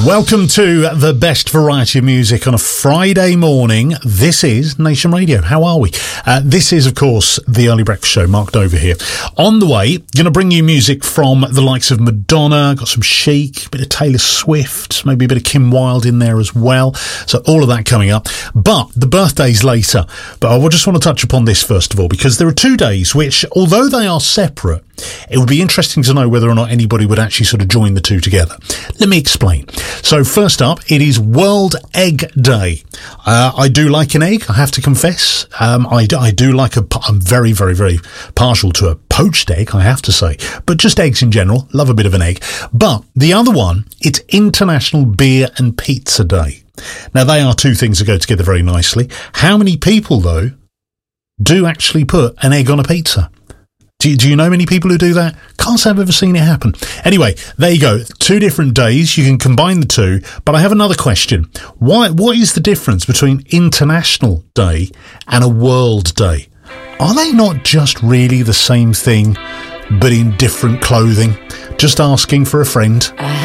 Welcome to the best variety of music on a Friday morning. This is Nation Radio. How are we? This is, of course, the Early Breakfast Show. Mark Dover here. On the way, going to bring you music from the likes of Madonna, got some Chic, a bit of Taylor Swift, maybe a bit of Kim Wilde in there as well. So all of that coming up. But the birthday's later. But I just want to touch upon this first of all, because there are 2 days which, although they are separate, it would be interesting to know whether or not anybody would actually sort of join the two together. Let me explain. So first up, it is World Egg Day. I do like an egg, I have to confess. I do like I'm very, very, very partial to a poached egg, I have to say. But just eggs in general, love a bit of an egg. But the other one, it's International Beer and Pizza Day. Now, they are two things that go together very nicely. How many people, though, do actually put an egg on a pizza? Do you know many people who do that? Can't say I've ever seen it happen. Anyway, there you go. 2 different days. You can combine the two. But I have another question. What is the difference between International Day and a World Day? Are they not just really the same thing, but in different clothing? Just asking for a friend.